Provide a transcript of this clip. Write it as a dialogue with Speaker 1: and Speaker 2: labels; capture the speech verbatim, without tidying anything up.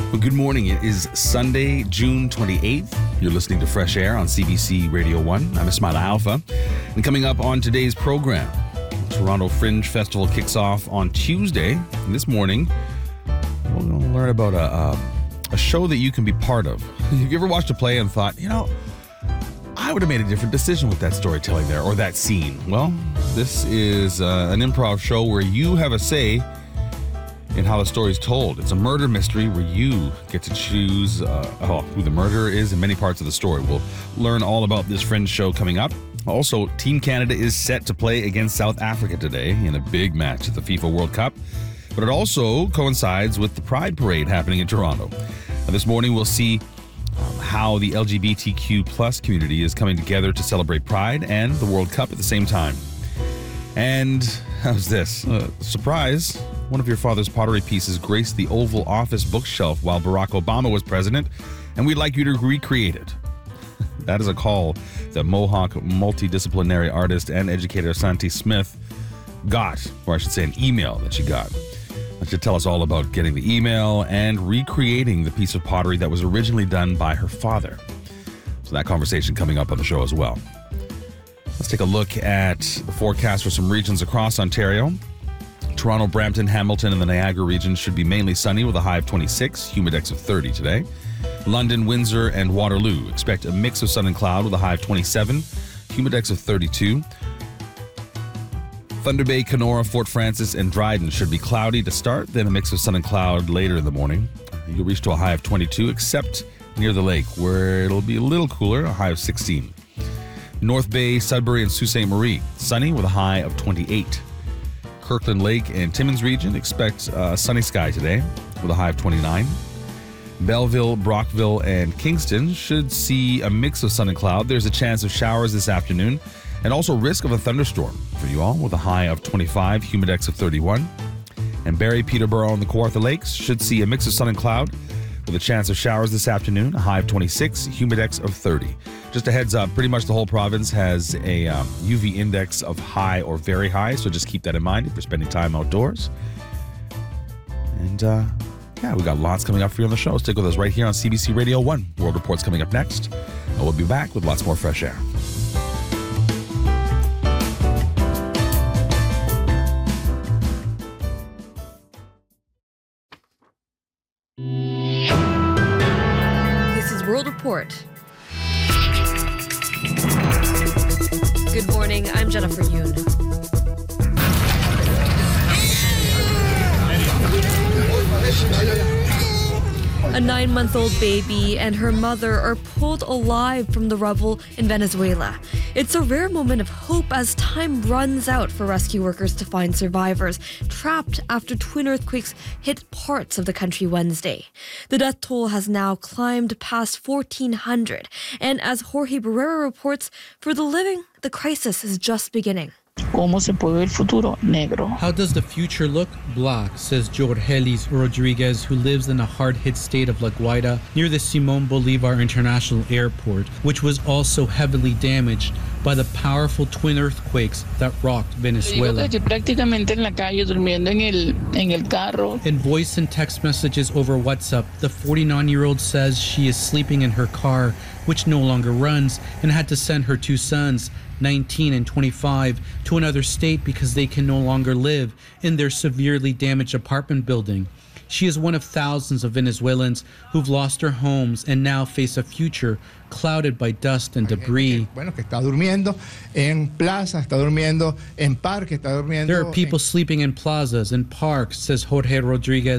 Speaker 1: Well, good morning. It is Sunday, June twenty-eighth. You're listening to Fresh Air on C B C Radio one. I'm Ismaila Alfa. And coming up on today's program, Toronto Fringe Festival kicks off on Tuesday. And this morning, we're going to learn about a, a, a show that you can be part of. Have you ever watched a play and thought, you know, I would have made a different decision with that storytelling there or that scene? Well, this is uh, an improv show where you have a say in how the story is told. It's a murder mystery where you get to choose uh, oh, who the murderer is in many parts of the story. We'll learn all about this Fringe show coming up. Also, Team Canada is set to play against South Africa today in a big match at the FIFA World Cup. But it also coincides with the Pride Parade happening in Toronto. Now, this morning we'll see um, how the L G B T Q plus community is coming together to celebrate Pride and the World Cup at the same time. And how's this? Uh, surprise! One of your father's pottery pieces graced the Oval Office bookshelf while Barack Obama was president, and we'd like you to recreate it. That is a call that Mohawk multidisciplinary artist and educator Santi Smith got, or I should say an email that she got. That should tell us all about getting the email and recreating the piece of pottery that was originally done by her father. So that conversation coming up on the show as well. Let's take a look at the forecast for some regions across Ontario. Toronto, Brampton, Hamilton, and the Niagara region should be mainly sunny with a high of twenty-six, humidex of thirty today. London, Windsor, and Waterloo expect a mix of sun and cloud with a high of twenty-seven, humidex of thirty-two. Thunder Bay, Kenora, Fort Francis, and Dryden should be cloudy to start, then a mix of sun and cloud later in the morning. You'll reach to a high of twenty-two, except near the lake, where it'll be a little cooler, a high of sixteen. North Bay, Sudbury, and Sault Ste. Marie, sunny with a high of twenty-eight. Kirkland Lake and Timmins region expect a sunny sky today with a high of twenty-nine. Belleville, Brockville, and Kingston should see a mix of sun and cloud. There's a chance of showers this afternoon and also risk of a thunderstorm for you all with a high of twenty-five, humidex of thirty-one. And Barrie, Peterborough, and the Kawartha Lakes should see a mix of sun and cloud with a chance of showers this afternoon, a high of twenty-six, humidex of thirty. Just a heads up, pretty much the whole province has a um, U V index of high or very high, so just keep that in mind if you're spending time outdoors. And uh, yeah, we got lots coming up for you on the show. Stick with us right here on C B C Radio one. World Report's coming up next, and we'll be back with lots more Fresh Air.
Speaker 2: This is World Report. Good morning, I'm Jennifer Yoon. A nine-month-old baby and her mother are pulled alive from the rubble in Venezuela. It's a rare moment of hope as time runs out for rescue workers to find survivors trapped after twin earthquakes hit parts of the country Wednesday. The death toll has now climbed past fourteen hundred, and as Jorge Barrera reports, for the living, the crisis is just beginning.
Speaker 3: ¿Cómo se puede ver el futuro? Negro.
Speaker 4: How does the future look? Black, says Jorgelis Rodriguez, who lives in a hard-hit state of La Guaira near the Simón Bolívar International Airport, which was also heavily damaged by the powerful twin earthquakes that rocked Venezuela.
Speaker 3: Prácticamente en la calle durmiendo en el en el carro.
Speaker 4: In voice and text messages over WhatsApp, the forty-nine-year-old says she is sleeping in her car, which no longer runs, and had to send her two sons, nineteen and twenty-five, to another state because they can no longer live in their severely damaged apartment building. She is one of thousands of Venezuelans who've lost their homes and now face a future clouded by dust and debris.
Speaker 5: Bueno, que está durmiendo en plaza, está durmiendo en parque, está durmiendo.
Speaker 4: There are people sleeping in plazas and parks, says Jorge Rodriguez.